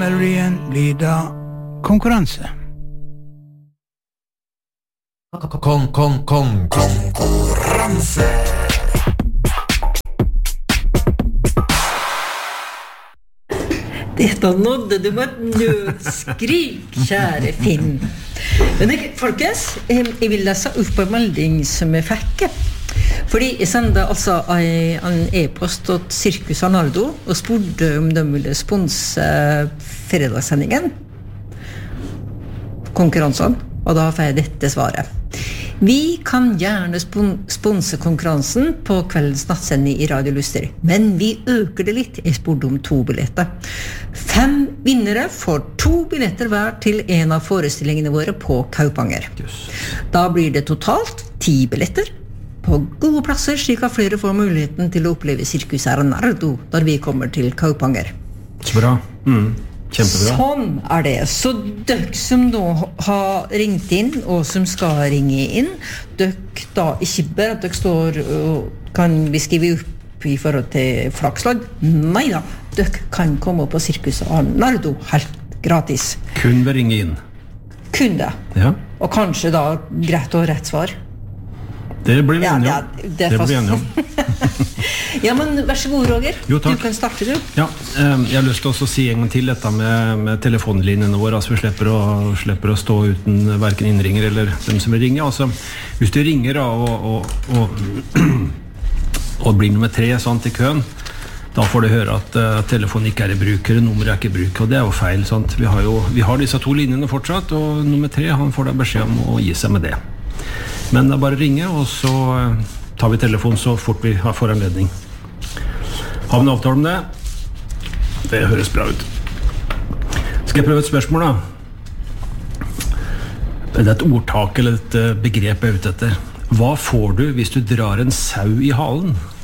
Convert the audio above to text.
Melodien blir da konkurranse. Konkurranse. Dette nådde du med et nødskrik, kjære Finn. Men folkens, jeg vil lese opp en melding som jeg fikk. Fordi jeg sendte altså en e-post til Circus Arnardo og spurte om de ville sponse fredagssendingen. Konkurransen. Og da får jeg dette svaret. Vi kan gjerne sponse konkurransen på kveldens nattsending i Radio Luster, men vi øker det litt. Jeg spurte om 2 billetter. 5 vinnere får 2 billetter hver til en av forestillingene våre på Kaupanger. Da blir det totalt 10 billetter på gode plasser, slik at flere får muligheten til å oppleve Circus Arnardo når vi kommer til Kaupanger. Så bra. Kjempebra. Sånn det. Så dere som nå har ringt inn, og som skal ringe inn, dere da ikke bare at dere står og kan vi skrive opp i forhold til flakslag. Nei da, dere kan komme på Circus Arnardo helt gratis. Kun ved ringe inn. Kun det. Ja. Og kanskje da greit å rett svar. Det blir vi enige om. Det blir vi enige om. Ja, men vær så god, Roger. Jo, takk. Du kan starte, du. Ja, jeg har lyst til å si en gang til dette med telefonlinjene våre, altså vi slipper å stå uten hverken innringer eller dem som vil ringe. Altså, hvis du ringer da, og blir nummer 3 sant, i køen, da får du høre at telefonen ikke i bruk, eller nummeret ikke i bruk, og det jo feil. Sant? Vi har disse 2 linjene fortsatt, og nummer 3 han får da beskjed om å gi seg med det. Men det bare å ringe, og så tar vi telefon så fort vi har foranledning. Har vi en avtale om det? Det høres bra ut. Skal jeg prøve et spørsmål da? Det et ordtak eller et begrep jeg ute etter. Hva får du hvis du drar en sau i halen?